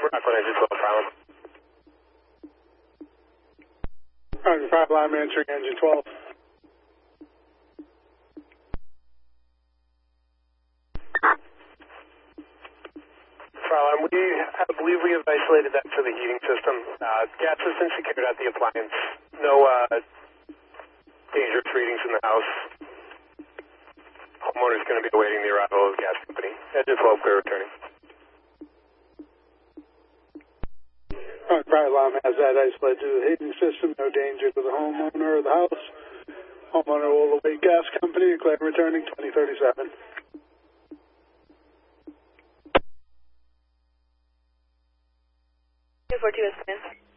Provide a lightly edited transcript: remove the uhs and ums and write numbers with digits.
Rockland engine 12, Prime. Roger 5, line answering engine 12. Prime, I believe we have isolated that to the heating system. Gas has been secured at the appliance. No dangerous readings in the house. Homeowner is going to be awaiting the arrival of the gas company. Engine 12, clear returning. Private line has that isolated to the heating system. No danger to the homeowner or the house. Homeowner will await gas company. Clear returning 2037. 242 is